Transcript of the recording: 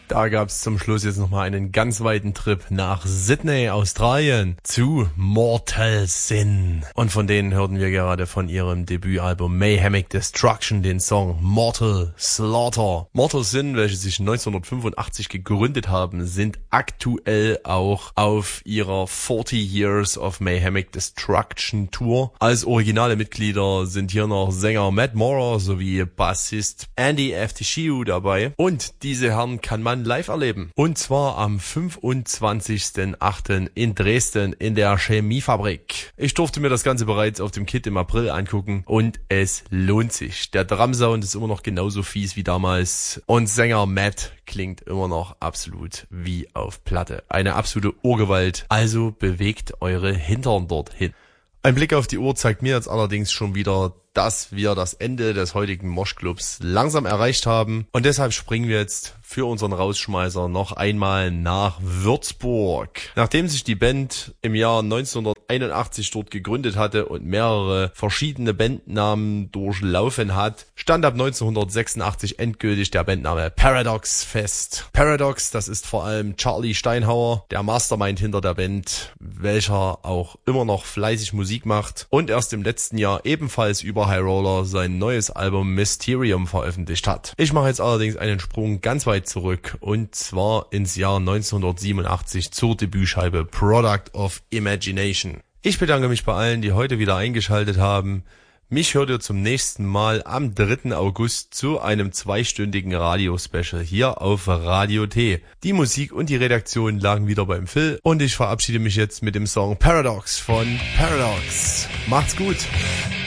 Da gab's zum Schluss jetzt nochmal einen ganz weiten Trip nach Sydney, Australien, zu Mortal Sin. Und von denen hörten wir gerade von ihrem Debütalbum Mayhemic Destruction den Song Mortal Slaughter. Mortal Sin, welche sich 1985 gegründet haben, sind aktuell auch auf ihrer 40 Years of Mayhemic Destruction Tour. Als originale Mitglieder sind hier noch Sänger Matt Maurer sowie Bassist Andy Aftishiu dabei. Und diese Herren kann man live erleben. Und zwar am 25.08. in Dresden in der Chemiefabrik. Ich durfte mir das Ganze bereits auf dem Kit im April angucken und es lohnt sich. Der Drumsound ist immer noch genauso fies wie damals und Sänger Matt klingt immer noch absolut wie auf Platte. Eine absolute Urgewalt. Also bewegt eure Hintern dorthin. Ein Blick auf die Uhr zeigt mir jetzt allerdings schon wieder, dass wir das Ende des heutigen Moshclubs langsam erreicht haben. Und deshalb springen wir jetzt für unseren Rausschmeißer noch einmal nach Würzburg. Nachdem sich die Band im Jahr 1981 dort gegründet hatte und mehrere verschiedene Bandnamen durchlaufen hat, stand ab 1986 endgültig der Bandname Paradox fest. Paradox, das ist vor allem Charlie Steinhauer, der Mastermind hinter der Band, welcher auch immer noch fleißig Musik macht und erst im letzten Jahr ebenfalls über High Roller sein neues Album Mysterium veröffentlicht hat. Ich mache jetzt allerdings einen Sprung ganz weit zurück und zwar ins Jahr 1987 zur Debütscheibe Product of Imagination. Ich bedanke mich bei allen, die heute wieder eingeschaltet haben. Mich hört ihr zum nächsten Mal am 3. August zu einem 2-stündigen Radio-Special hier auf Radio T. Die Musik und die Redaktion lagen wieder beim Phil und ich verabschiede mich jetzt mit dem Song Paradox von Paradox. Macht's gut!